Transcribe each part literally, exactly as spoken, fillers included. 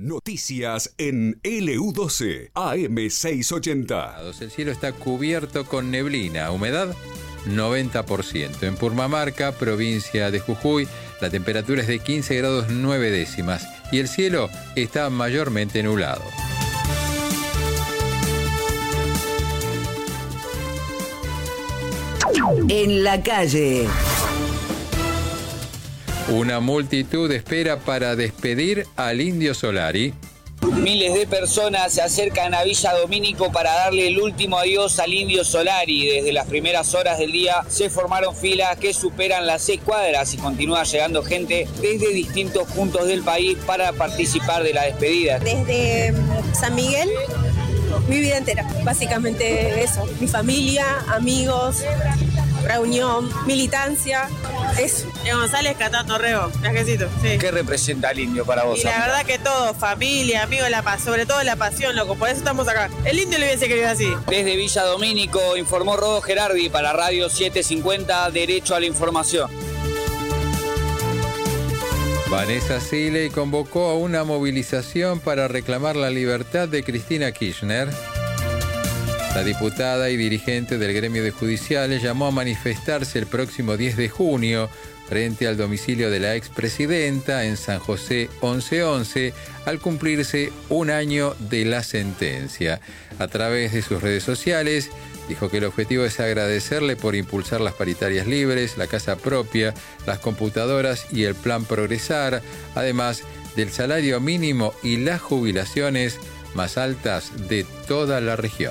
Noticias en L U doce, A M seiscientos ochenta. El cielo está cubierto con neblina, humedad noventa por ciento. En Purmamarca, provincia de Jujuy, la temperatura es de quince grados nueve décimas y el cielo está mayormente nublado. En la calle. Una multitud espera para despedir al Indio Solari. Miles de personas se acercan a Villa Domínico para darle el último adiós al Indio Solari. Desde las primeras horas del día se formaron filas que superan las seis cuadras y continúa llegando gente desde distintos puntos del país para participar de la despedida. Desde San Miguel, mi vida entera, básicamente eso. Mi familia, amigos, reunión, militancia, eso. En González, Catán, Rego, viajecito, sí. ¿Qué representa el indio para vos? Y la verdad que todo, familia, amigos, la paz, sobre todo la pasión, loco, por eso estamos acá. El indio le hubiese querido así. Desde Villa Domínico informó Rodo Gerardi para Radio setecientos cincuenta, Derecho a la Información. Vanessa Siley convocó a una movilización para reclamar la libertad de Cristina Kirchner. La diputada y dirigente del gremio de judiciales llamó a manifestarse el próximo diez de junio frente al domicilio de la expresidenta en San José once once al cumplirse un año de la sentencia. A través de sus redes sociales dijo que el objetivo es agradecerle por impulsar las paritarias libres, la casa propia, las computadoras y el plan Progresar, además del salario mínimo y las jubilaciones más altas de toda la región.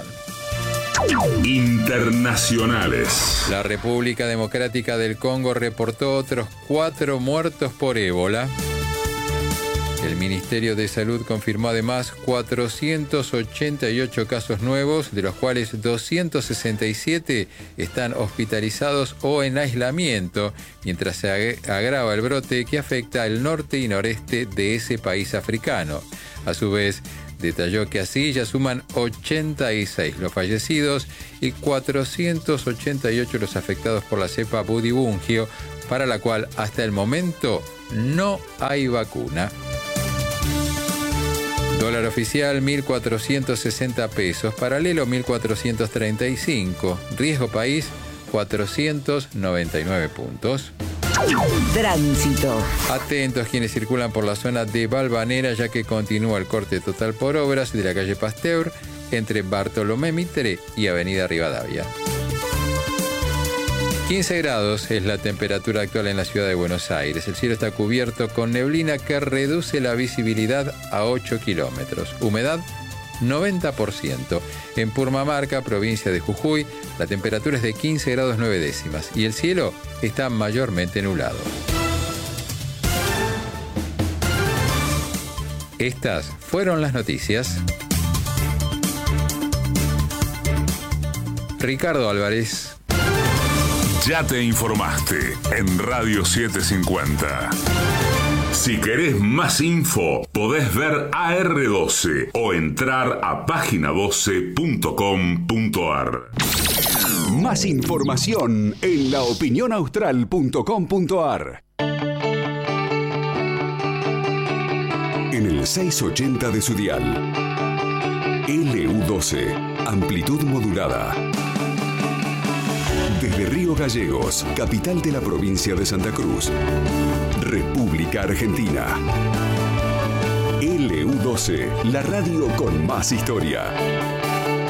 Internacionales. La República Democrática del Congo reportó otros cuatro muertos por ébola. El Ministerio de Salud confirmó además cuatrocientos ochenta y ocho casos nuevos, de los cuales doscientos sesenta y siete están hospitalizados o en aislamiento, mientras se agrava el brote que afecta el norte y noreste de ese país africano. A su vez, detalló que así ya suman ochenta y seis los fallecidos y cuatrocientos ochenta y ocho los afectados por la cepa Budibungio, para la cual hasta el momento no hay vacuna. Dólar oficial mil cuatrocientos sesenta pesos, paralelo mil cuatrocientos treinta y cinco, riesgo país cuatrocientos noventa y nueve puntos. Tránsito. Atentos quienes circulan por la zona de Valvanera, ya que continúa el corte total por obras de la calle Pasteur entre Bartolomé Mitre y Avenida Rivadavia. quince grados es la temperatura actual en la ciudad de Buenos Aires. El cielo está cubierto con neblina que reduce la visibilidad a ocho kilómetros. Humedad noventa por ciento. En Purmamarca, provincia de Jujuy, la temperatura es de quince grados nueve décimas y el cielo está mayormente nublado. Estas fueron las noticias. Ricardo Álvarez. Ya te informaste en Radio setecientos cincuenta. Si querés más info, podés ver A R doce o entrar a página doce punto com punto a r. Más información en la opinión austral punto com punto a r. En el seiscientos ochenta de su dial. L U doce, amplitud modulada. Desde Río Gallegos, capital de la provincia de Santa Cruz, República Argentina. L U doce, la radio con más historia.